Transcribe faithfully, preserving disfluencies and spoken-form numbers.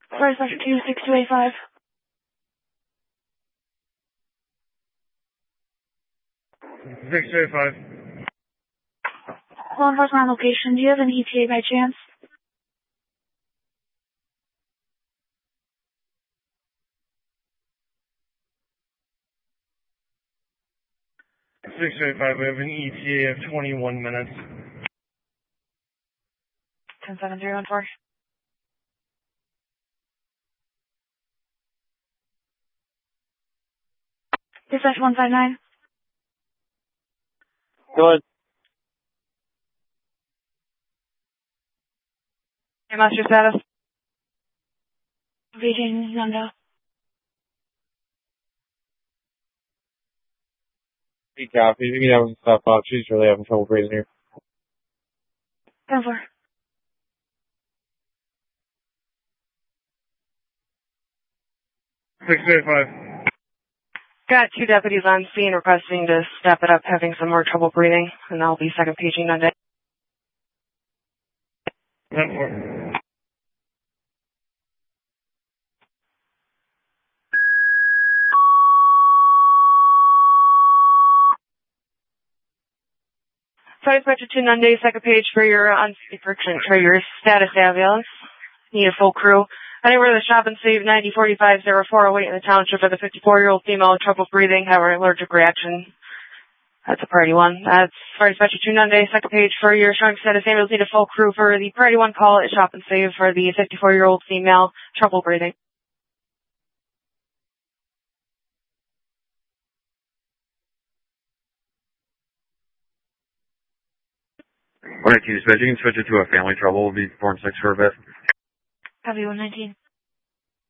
First Sector two six two eight five. six two eight five. Law enforcement on location. Do you have an E T A by chance? six two eight five, we have an E T A of twenty-one minutes. ten seven three one four. Dispatch one five nine. Go ahead. Hey, master status. Beijing, Nando. Hey, copy. You can have stuff up. She's really having trouble breathing here. ten four. six two eight five. Got two deputies on scene requesting to step it up, having some more trouble breathing, and I'll be second paging on day. ten four. Sorry, Dispatcher two Nunday, second page for your on for, for your status ambulance. Need a full crew. Anywhere the shop and save ninety forty-five zero four oh eight in the township of the fifty-four-year-old female with trouble breathing, have an allergic reaction. That's a priority one. That's for Dispatcher two Nunday, second page for your showing status ambulance. Need a full crew for the priority one call at shop and save for the fifty-four-year-old female trouble breathing. one nineteen dispatch, you can switch it to a family trouble, will be form six for a bit. Copy one nineteen.